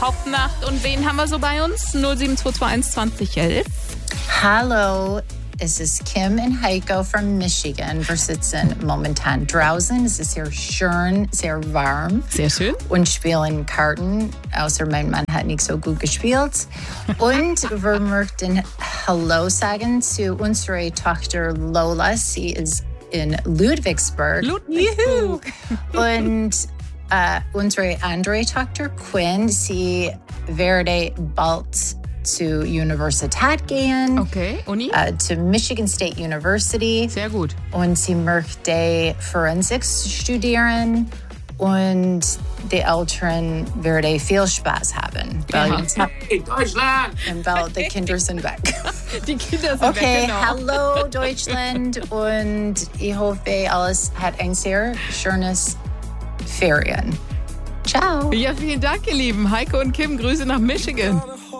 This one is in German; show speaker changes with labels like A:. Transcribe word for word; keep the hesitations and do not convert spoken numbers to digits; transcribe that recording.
A: Hauptnacht. Und wen haben wir so bei uns? null sieben zwei zwei eins zwanzig elf.
B: Hallo, es ist Kim und Heiko von Michigan. Wir sitzen momentan draußen. Es ist sehr schön, sehr warm.
A: Sehr schön.
B: Und spielen Karten, außer mein Mann hat nicht so gut gespielt. Und wir möchten Hallo sagen zu unserer Tochter Lola. Sie ist in Ludwigsburg.
A: Ludwigsburg.
B: Und uh, unsere andere Tochter Quinn, sie werde bald zur Universität gehen.
A: Okay, Uni?
B: Uh, zu Michigan State University.
A: Sehr gut.
B: Und sie möchte Forensik studieren. Und die Eltern werden viel Spaß haben. Weil
C: in Deutschland!
B: Weil die Kinder sind weg.
A: Die Kinder sind
B: Okay,
A: weg, genau.
B: hallo Deutschland. Und ich hoffe, alles hat ein sehr schönes Ferien. Ciao.
A: Ja, vielen Dank, ihr Lieben. Heiko und Kim, Grüße nach Michigan.